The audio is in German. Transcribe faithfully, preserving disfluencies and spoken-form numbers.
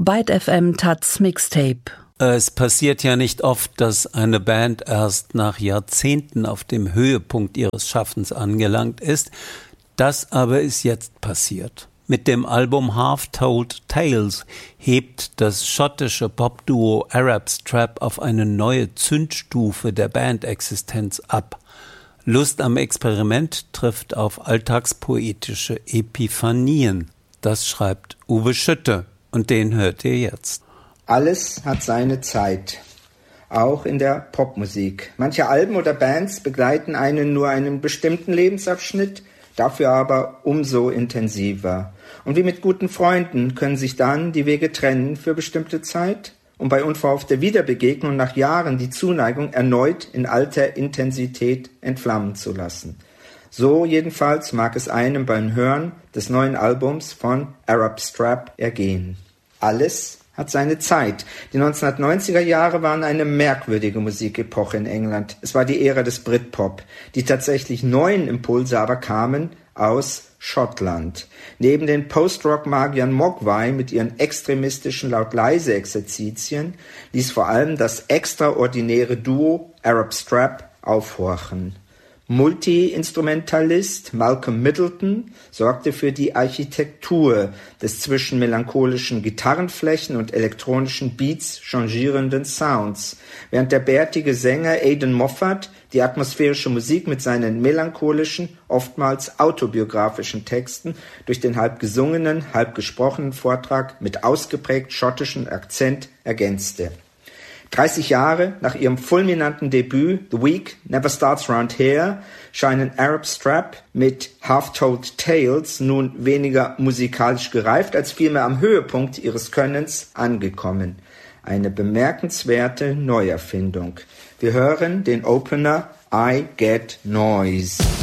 Byte F M Taz Mixtape. Es passiert ja nicht oft, dass eine Band erst nach Jahrzehnten auf dem Höhepunkt ihres Schaffens angelangt ist. Das aber ist jetzt passiert. Mit dem Album Half-Told Tales hebt das schottische Popduo Arab Strap auf eine neue Zündstufe der Bandexistenz ab. Lust am Experiment trifft auf alltagspoetische Epiphanien. Das schreibt Uwe Schütte und den hört ihr jetzt. Alles hat seine Zeit, auch in der Popmusik. Manche Alben oder Bands begleiten einen nur einen bestimmten Lebensabschnitt, dafür aber umso intensiver. Und wie mit guten Freunden können sich dann die Wege trennen für bestimmte Zeit, um bei unverhoffter Wiederbegegnung nach Jahren die Zuneigung erneut in alter Intensität entflammen zu lassen. So jedenfalls mag es einem beim Hören des neuen Albums von Arab Strap ergehen. Alles hat seine Zeit. Die neunzehnhundertneunziger Jahre waren eine merkwürdige Musikepoche in England. Es war die Ära des Britpop. Die tatsächlich neuen Impulse aber kamen aus Schottland. Neben den Post-Rock-Magiern Mogwai mit ihren extremistischen Laut-Leise-Exerzitien ließ vor allem das extraordinäre Duo Arab Strap aufhorchen. Multi-Instrumentalist Malcolm Middleton sorgte für die Architektur des zwischen melancholischen Gitarrenflächen und elektronischen Beats changierenden Sounds, während der bärtige Sänger Aidan Moffat die atmosphärische Musik mit seinen melancholischen, oftmals autobiografischen Texten durch den halb gesungenen, halb gesprochenen Vortrag mit ausgeprägt schottischem Akzent ergänzte. dreißig Jahre nach ihrem fulminanten Debüt The Week Never Starts Round Here scheinen Arab Strap mit Half-Told Tales nun weniger musikalisch gereift, als vielmehr am Höhepunkt ihres Könnens angekommen. Eine bemerkenswerte Neuerfindung. Wir hören den Opener I Get Noise.